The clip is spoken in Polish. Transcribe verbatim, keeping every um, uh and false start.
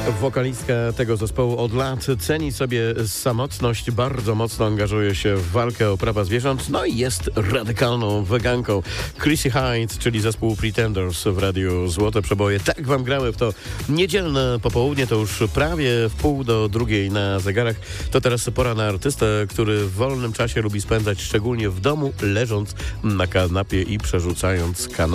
Wokalistka tego zespołu od lat ceni sobie samotność, bardzo mocno angażuje się w walkę o prawa zwierząt, no i jest radykalną weganką. Chrissy Hynde, czyli zespół Pretenders w Radiu Złote Przeboje. Tak wam grały w to niedzielne popołudnie, to już prawie w pół do drugiej na zegarach. To teraz pora na artystę, który w wolnym czasie lubi spędzać szczególnie w domu, leżąc na kanapie i przerzucając kanał.